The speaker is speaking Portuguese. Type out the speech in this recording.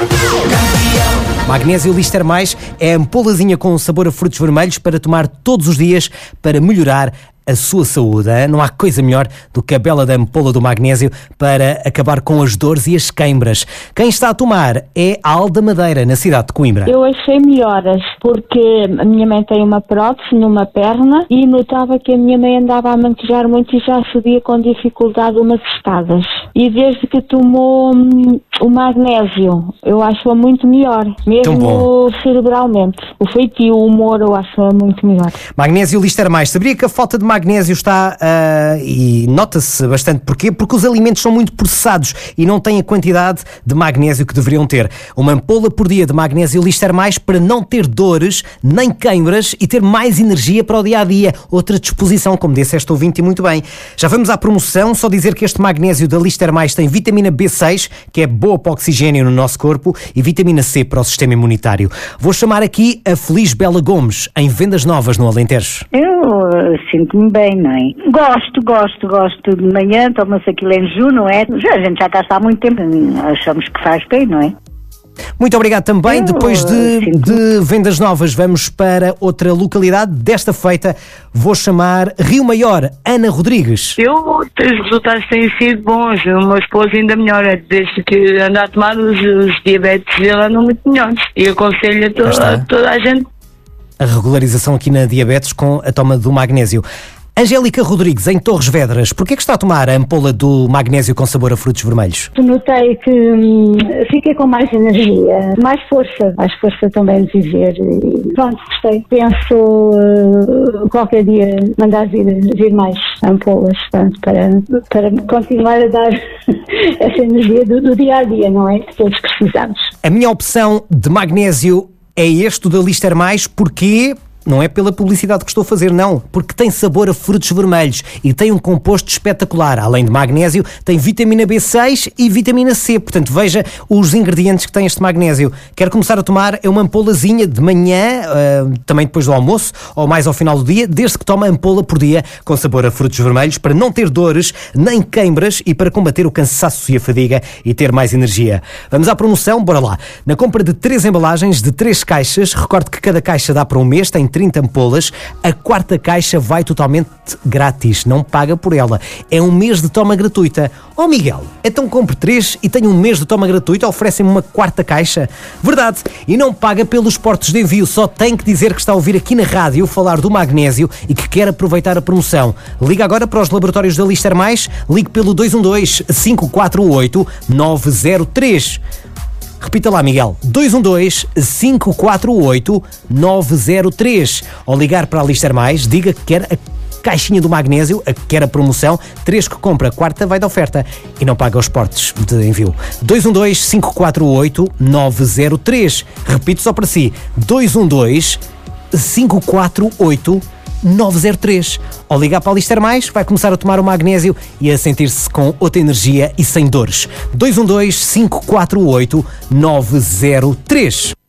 Magnésio Lister Mais é a ampolazinha com sabor a frutos vermelhos para tomar todos os dias para melhorar a sua saúde. Hein? Não há coisa melhor do que a bela da ampola do magnésio para acabar com as dores e as queimbras. Quem está a tomar é a Alda Madeira, na cidade de Coimbra. Eu achei melhoras, porque a minha mãe tem uma prótese numa perna e notava que a minha mãe andava a manquejar muito e já subia com dificuldade umas escadas. E desde que tomou o magnésio, eu acho-a muito melhor, mesmo cerebralmente. O feitio, o humor, eu acho-a muito melhor. Magnésio Lister Mais. Sabia que a falta de magnésio está, e nota-se bastante porquê? Porque os alimentos são muito processados e não têm a quantidade de magnésio que deveriam ter. Uma ampola por dia de magnésio Lister Mais para não ter dores, nem queimbras e ter mais energia para o dia-a-dia. Outra disposição, como disse esta ouvinte e muito bem. Já vamos à promoção, só dizer que este magnésio da Lister Mais tem vitamina B6, que é boa para o oxigênio no nosso corpo, e vitamina C para o sistema imunitário. Vou chamar aqui a Feliz Bela Gomes, em Vendas Novas, no Alentejo. Eu sinto-me bem, não é? Gosto de manhã, toma-se aquilo em jejum, não é? A gente já está há muito tempo, achamos que faz bem, não é? Muito obrigado também. Depois de Vendas Novas, vamos para outra localidade. Desta feita, vou chamar Rio Maior, Ana Rodrigues. Os resultados têm sido bons. O meu esposo ainda melhora. Desde que anda a tomar os diabetes, ele andam muito melhores. E aconselho a toda a gente. A regularização aqui na diabetes com a toma do magnésio. Angélica Rodrigues, em Torres Vedras, porquê que está a tomar a ampola do magnésio com sabor a frutos vermelhos? Notei que fiquei com mais energia, mais força também de viver. E pronto, gostei. Penso qualquer dia mandar vir mais ampolas, pronto, para continuar a dar essa energia do dia a dia, não é? Que todos precisamos. A minha opção de magnésio é este, o da Lister Mais, porque não é pela publicidade que estou a fazer, não, porque tem sabor a frutos vermelhos e tem um composto espetacular. Além de magnésio, tem vitamina B6 e vitamina C. Portanto, veja os ingredientes que tem este magnésio. Quer começar a tomar? É uma ampolazinha de manhã, também depois do almoço, ou mais ao final do dia, desde que toma ampola por dia com sabor a frutos vermelhos, para não ter dores, nem queimbras e para combater o cansaço e a fadiga e ter mais energia. Vamos à promoção? Bora lá. Na compra de 3 embalagens de 3 caixas, recorde que cada caixa dá para um mês, tem 30 ampolas, a 4ª caixa vai totalmente grátis, não paga por ela. É um mês de toma gratuita. Oh Miguel, então compre 3 e tenha um mês de toma gratuita, oferecem-me uma 4ª caixa? Verdade, e não paga pelos portos de envio, só tem que dizer que está a ouvir aqui na rádio falar do magnésio e que quer aproveitar a promoção. Liga agora para os laboratórios da Lister Mais, ligue pelo 212-548-903. Repita lá, Miguel. 212-548-903. Ou ligar para a Lister Mais, diga que quer a caixinha do magnésio, que quer a promoção. 3 que compra, 4ª vai de oferta e não paga os portos de envio. 212-548-903. Repito só para si. 212-548-903. Ao ligar para a Lister Mais, vai começar a tomar o magnésio e a sentir-se com outra energia e sem dores. 212-548-903.